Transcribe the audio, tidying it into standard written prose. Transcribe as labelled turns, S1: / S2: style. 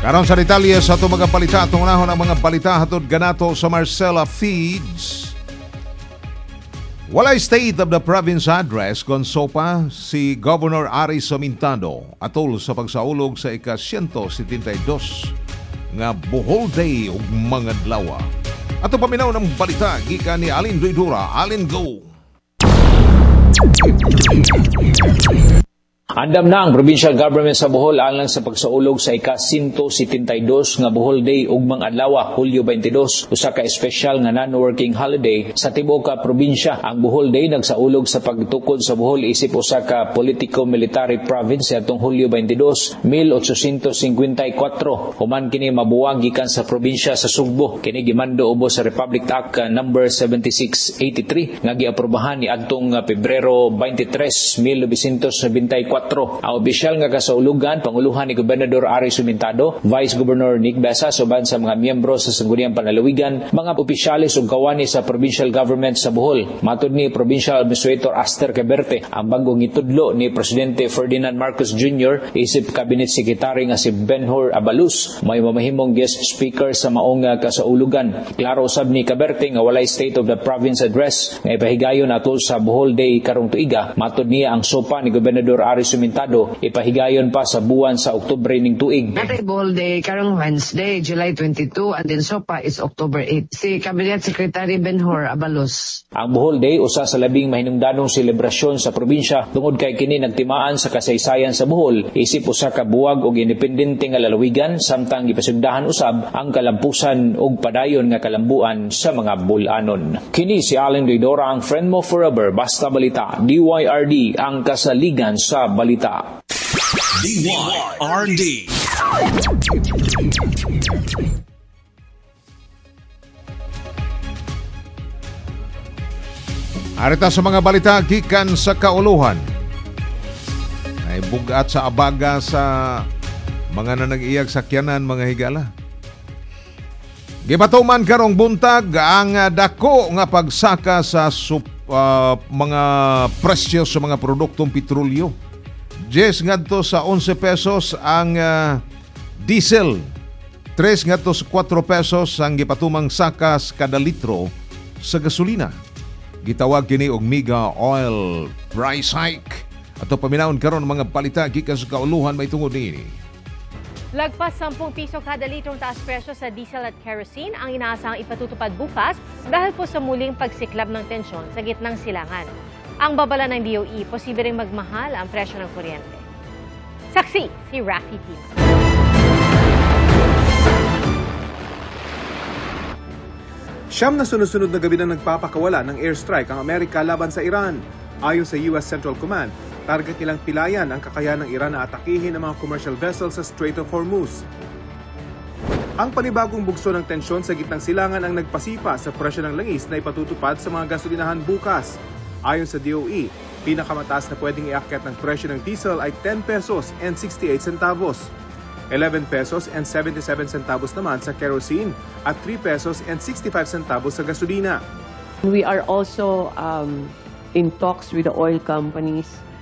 S1: Karon sa detalye sa itong mga balita, itong unahon ang mga balita hatod ganato sa Marcela Feeds. Walay State of the Province address kon sopa si Governor Ari Somintado atol sa pagsaulog sa ika-172 nga Bohol Day ug mga adlaw. Ato paminaw ng balita gikan ni Alin Ridura. Alin, go!
S2: Andam na ang provincial government sa Bohol alang sa pagsaulog sa ika-172 nga Bohol Day ug mga adlaw Hulyo 22, usa ka espesyal nga non-working holiday sa tibuok ka probinsya. Ang Bohol Day nagsaulog sa pagtukod sa Bohol isip usa ka politico-military province atong Hulyo 22, 1854. Human kini mabuwag gikan sa probinsya sa Sugbo. Kini gimando ubos sa Republic Act number 7683 nga giaprobahan ni adtong Pebrero 23, 1994. Ang opisyal nga kasaulugan, panguluhan ni Gobernador Ari Somintado, Vice Governor Nick Besa, suban sa mga miyembro sa Sangguniang Panalawigan, mga opisyalis ug kawani sa provincial government sa Bohol. Matud ni Provincial Administrator Aster Queberte, ang bagong itudlo ni Presidente Ferdinand Marcos Jr. isip Cabinet Secretary nga si Benhur Abalus, may mamahimong guest speaker sa maong kasaulugan. Klaro usab ni Queberte nga walay State of the Province address nga ipahigayon atol sa Bohol Day karong tuiga. Matud niya ang sopa ni Gobernador Ari Somintado ipahigayon pa sa buwan sa Oktubre ning tuig.
S3: Natay Bohol Day karong Wednesday, July 22, and then sopa is October 8. Si Cabinet Secretary Benhur Abalos.
S2: Ang Bohol Day usa sa labing mahinungdanong selebrasyon sa probinsya tungod kay kini nagtimaan sa kasaysayan sa Bohol isip usa ka buwag og independente nga lalawigan samtang gipasugdahan usab ang kalampusan ug padayon nga kalambuan sa mga bulanon. Kini si Allen Ridora, ang friend mo forever, basta balita. DYRD ang kasaligan sa balita.
S4: DYRD.
S1: Arita sa mga balita gikan sa kauluhan. Ay bugat sa abaga sa mga nanag-iyag sakyanan mga higala. Gibatuman karong buntag ang dako nga pagsaka sa mga presyo sa mga produktong petrolyo. 10 ngadto sa 11 pesos ang diesel. 3 ngadto sa 4 pesos ang gipatumang sakas kada litro sa gasolina. Gitawag kini og mega oil price hike. Ato paminawon karon mga balita gikan sa kauluhan may tungod niini.
S5: Lagpas 10 piso kada litrong taas presyo sa diesel at kerosene ang inaasahang ipatutupad bukas dahil po sa muling pagsiklab ng tensyon sa gitnang silangan. Ang babala ng DOE, posible ring magmahal ang presyo ng kuryente. Saksi si Rafi Tima.
S6: Siyam na sunod-sunod na gabi na nagpapakawala ng airstrike ang Amerika laban sa Iran. Ayon sa US Central Command, target nilang pilayan ang kakayahan ng Iran na atakihin ang mga commercial vessels sa Strait of Hormuz. Ang panibagong bugso ng tensyon sa gitnang silangan ang nagpasipa sa presyo ng langis na ipatutupad sa mga gasolinahan bukas. Ayon sa DOE, pinakamataas na pwedeng iakyat ng presyo ng diesel ay 10 pesos and 68 centavos. 11 pesos and 77 centavos naman sa kerosene at 3 pesos and 65 centavos sa gasolina.
S7: We are also in talks with the oil companies